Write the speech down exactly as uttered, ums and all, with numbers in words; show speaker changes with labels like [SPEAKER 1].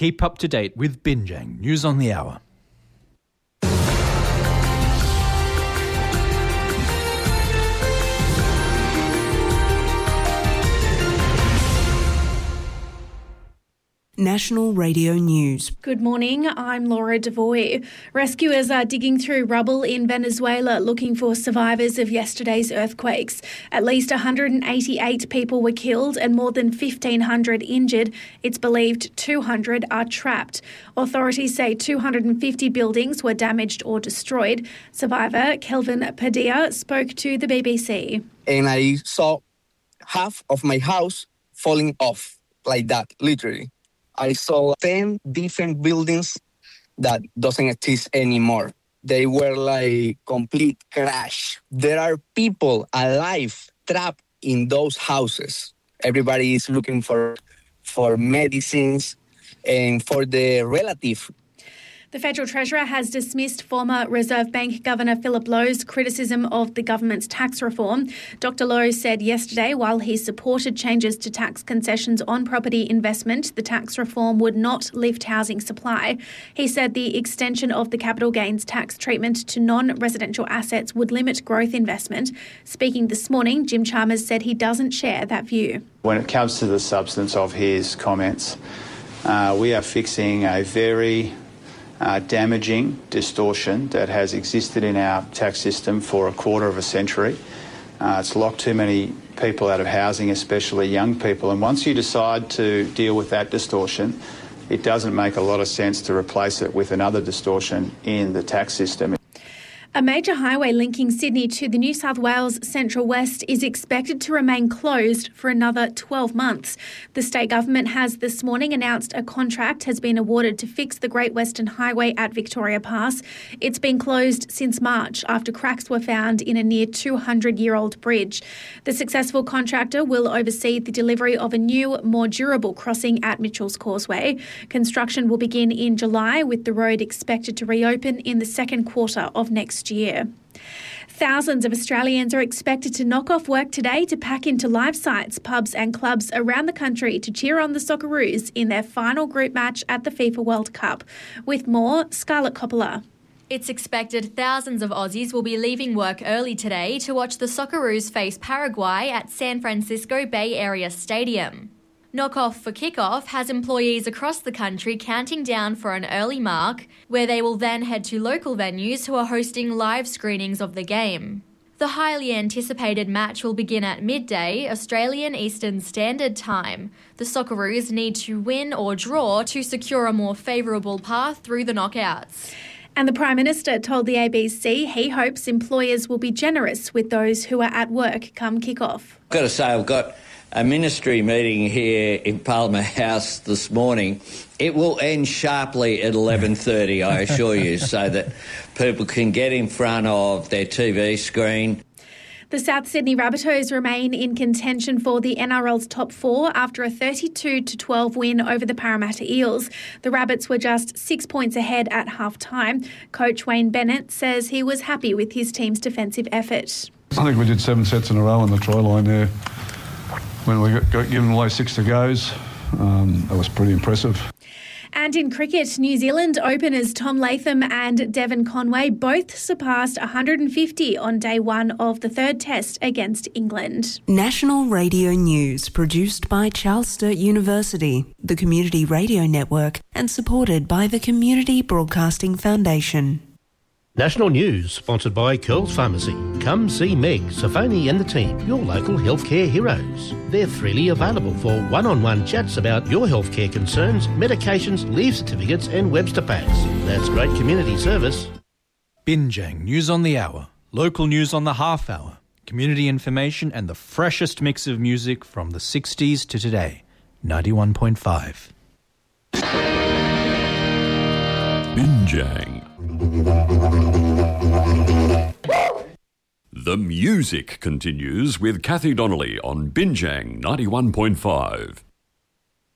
[SPEAKER 1] Keep up to date with Binjang News on the Hour.
[SPEAKER 2] National Radio News.
[SPEAKER 3] Good morning, I'm Laura Devoy. Rescuers are digging through rubble in Venezuela looking for survivors of yesterday's earthquakes. At least one hundred eighty-eight people were killed and more than fifteen hundred injured. It's believed two hundred are trapped. Authorities say two hundred fifty buildings were damaged or destroyed. Survivor Kelvin Padilla spoke to the B B C.
[SPEAKER 4] And I saw half of my house falling off like that, literally. I saw ten different buildings that doesn't exist anymore. They were like complete crash. There are people alive trapped in those houses. Everybody is looking for for medicines and for the relative.
[SPEAKER 3] The Federal Treasurer has dismissed former Reserve Bank Governor Philip Lowe's criticism of the government's tax reform. Doctor Lowe said yesterday while he supported changes to tax concessions on property investment, the tax reform would not lift housing supply. He said the extension of the capital gains tax treatment to non-residential assets would limit growth investment. Speaking this morning, Jim Chalmers said he doesn't share that view.
[SPEAKER 5] When it comes to the substance of his comments, uh, we are fixing a very Uh, damaging distortion that has existed in our tax system for a quarter of a century. Uh, it's locked too many people out of housing, especially young people. And once you decide to deal with that distortion, it doesn't make a lot of sense to replace it with another distortion in the tax system.
[SPEAKER 3] A major highway linking Sydney to the New South Wales Central West is expected to remain closed for another twelve months. The state government has this morning announced a contract has been awarded to fix the Great Western Highway at Victoria Pass. It's been closed since March after cracks were found in a near two hundred year old bridge. The successful contractor will oversee the delivery of a new, more durable crossing at Mitchell's Causeway. Construction will begin in July, with the road expected to reopen in the second quarter of next year. Thousands of Australians are expected to knock off work today to pack into live sites, pubs and clubs around the country to cheer on the Socceroos in their final group match at the FIFA World Cup. With more, Scarlett Coppola.
[SPEAKER 6] It's expected thousands of Aussies will be leaving work early today to watch the Socceroos face Paraguay at San Francisco Bay Area Stadium. Knockoff for Kickoff has employees across the country counting down for an early mark, where they will then head to local venues who are hosting live screenings of the game. The highly anticipated match will begin at midday, Australian Eastern Standard Time. The Socceroos need to win or draw to secure a more favourable path through the knockouts.
[SPEAKER 3] And the Prime Minister told the A B C he hopes employers will be generous with those who are at work come kick-off.
[SPEAKER 7] I've got to say, I've got a ministry meeting here in Parliament House this morning. It will end sharply at eleven thirty, I assure you, so that people can get in front of their T V screen.
[SPEAKER 3] The South Sydney Rabbitohs remain in contention for the N R L's top four after a thirty-two to twelve win over the Parramatta Eels. The Rabbits were just six points ahead at half-time. Coach Wayne Bennett says he was happy with his team's defensive effort.
[SPEAKER 8] I think we did seven sets in a row on the try line there. When we got, got given away six to goes, um, that was pretty impressive.
[SPEAKER 3] And in cricket, New Zealand openers Tom Latham and Devon Conway both surpassed one hundred fifty on day one of the third test against England.
[SPEAKER 2] National Radio News, produced by Charles Sturt University, the Community Radio Network, and supported by the Community Broadcasting Foundation.
[SPEAKER 9] National News, sponsored by Curls Pharmacy. Come see Meg, Safoni and the team, your local healthcare heroes. They're freely available for one-on-one chats about your healthcare concerns, medications, leave certificates and Webster packs. That's great community service.
[SPEAKER 1] Binjang News on the Hour, local news on the half hour, community information and the freshest mix of music from the sixties to today. ninety-one point five.
[SPEAKER 10] Binjang. The music continues with Kathy Donnelly on Binjang ninety-one point five.